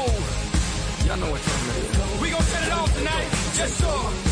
Y'all know what time it is. We gon' set it off tonight. Yes, sir.